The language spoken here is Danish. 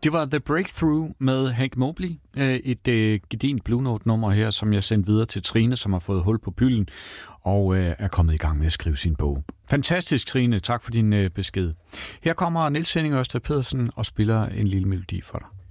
Det var The Breakthrough med Hank Mobley. Et gedint Blue Note-nummer her, som jeg sendte videre til Trine, som har fået hul på bylden og er kommet i gang med at skrive sin bog. Fantastisk, Trine. Tak for din besked. Her kommer Niels Henning Ørsted Pedersen og spiller en lille melodi for dig.